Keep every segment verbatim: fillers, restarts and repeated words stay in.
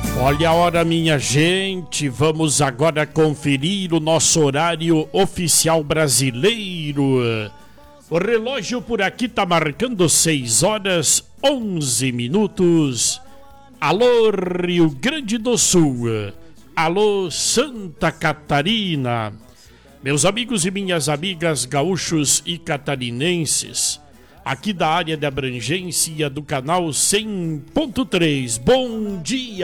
Olha a hora, minha gente, vamos agora conferir o nosso horário oficial brasileiro. O relógio por aqui tá marcando seis horas, onze minutos. Alô, Rio Grande do Sul. Alô, Santa Catarina. Meus amigos e minhas amigas gaúchos e catarinenses, aqui da área de abrangência do canal cem ponto três. Bom dia!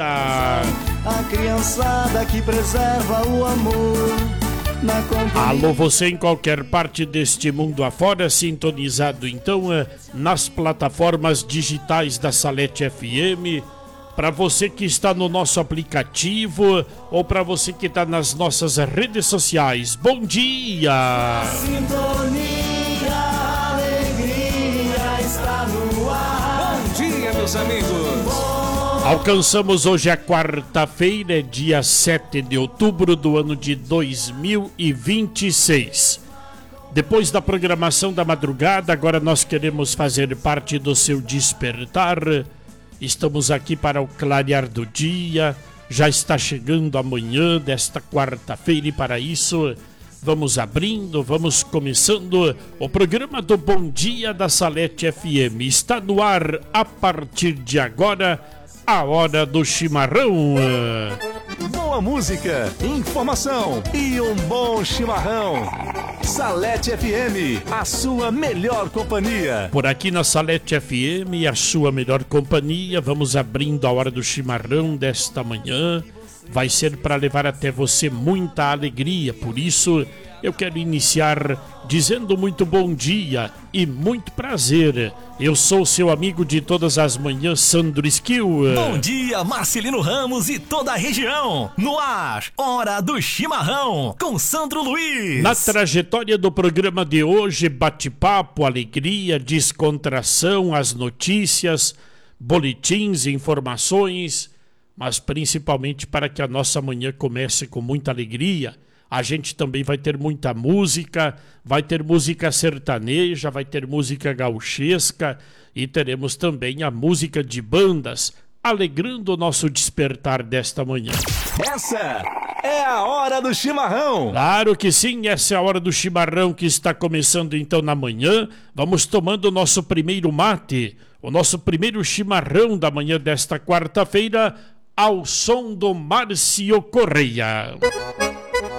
A criançada que preserva o amor na companhia. Alô, você em qualquer parte deste mundo afora, sintonizado então nas plataformas digitais da Salete F M. Para você que está no nosso aplicativo ou para você que está nas nossas redes sociais. Bom dia! A sintonia, a alegria está no ar. Bom dia, meus amigos! Alcançamos hoje a quarta-feira, dia sete de outubro do ano de dois mil e vinte e seis. Depois da programação da madrugada, agora nós queremos fazer parte do seu despertar. Estamos aqui para o clarear do dia. Já está chegando a manhã desta quarta-feira e para isso vamos abrindo, vamos começando o programa do Bom Dia da Salete F M. Está no ar a partir de agora a Hora do Chimarrão. Boa música, informação e um bom chimarrão. Salete F M, a sua melhor companhia. Por aqui na Salete F M, a sua melhor companhia, vamos abrindo a Hora do Chimarrão desta manhã. Vai ser para levar até você muita alegria, por isso eu quero iniciar dizendo muito bom dia e muito prazer. Eu sou seu amigo de todas as manhãs, Sandro Esquil. Bom dia, Marcelino Ramos e toda a região. No ar, Hora do Chimarrão, com Sandro Luiz. Na trajetória do programa de hoje, bate-papo, alegria, descontração, as notícias, boletins, informações, mas principalmente para que a nossa manhã comece com muita alegria. A gente também vai ter muita música, vai ter música sertaneja, vai ter música gauchesca e teremos também a música de bandas, alegrando o nosso despertar desta manhã. Essa é a Hora do Chimarrão. Claro que sim, essa é a Hora do Chimarrão que está começando então na manhã. Vamos tomando o nosso primeiro mate, o nosso primeiro chimarrão da manhã desta quarta-feira, ao som do Márcio Correia.